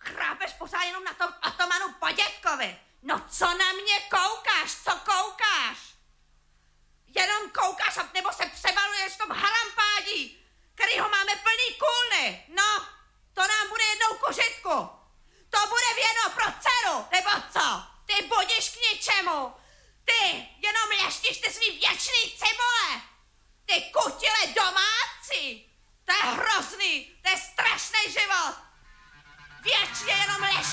chrápeš pořád jenom na tom atomanu po dětkovi. No co na mě koukáš, co koukáš? Jenom koukáš, nebo se přebaluješ v tom harampádí, kterýho máme plný kůlny. No, to nám bude jednou k užitku. To bude věno pro dceru, nebo co? Ty budeš k ničemu. Ty jenom leštíš ty svý věčný cibule. Ty kutile domácí. To je hrozný, to je strašný život. Věčně jenom lež